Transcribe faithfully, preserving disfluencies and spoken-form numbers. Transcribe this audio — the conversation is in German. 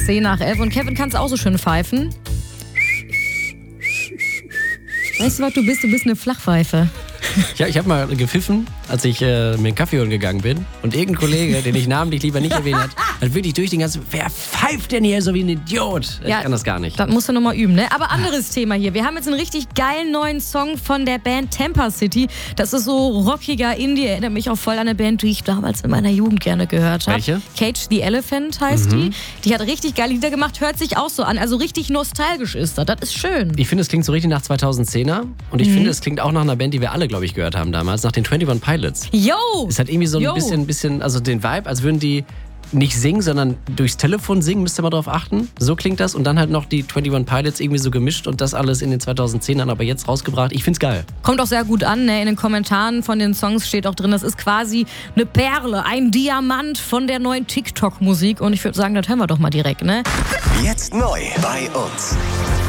zehn nach elf. Und Kevin, kannst auch so schön pfeifen? Weißt du, was du bist? Du bist eine Flachpfeife. Ja, ich habe mal gepfiffen, als ich äh, mir einen Kaffee holen gegangen bin. Und irgendein Kollege, den ich namentlich lieber nicht erwähnt hat, hat wirklich durch den ganzen... Wer pfeift denn hier so wie ein Idiot? Ich ja, kann das gar nicht. Das musst du nochmal üben, ne? Aber anderes Thema hier. Wir haben jetzt einen richtig geilen neuen Song von der Band Tampa City. Das ist so rockiger Indie. Erinnert mich auch voll an eine Band, die ich damals in meiner Jugend gerne gehört habe. Welche? Cage the Elephant heißt Mhm. die. Die hat richtig geile Lieder gemacht. Hört sich auch so an. Also richtig nostalgisch ist das. Das ist schön. Ich finde, es klingt so richtig nach zweitausendzehner. Und ich Mhm. finde, es klingt auch nach einer Band, die wir alle, glaube ich, gehört haben damals. Nach den einundzwanzig Pilots. Yo! Es hat irgendwie so ein Yo. bisschen, bisschen, also den Vibe, als würden die nicht singen, sondern durchs Telefon singen, müsst ihr mal drauf achten. So klingt das. Und dann halt noch die einundzwanzig Pilots irgendwie so gemischt und das alles in den zweitausendzehnern, aber jetzt rausgebracht. Ich find's geil. Kommt auch sehr gut an, ne? In den Kommentaren von den Songs steht auch drin, das ist quasi eine Perle, ein Diamant von der neuen TikTok-Musik. Und ich würde sagen, das hören wir doch mal direkt, ne? Jetzt neu bei uns.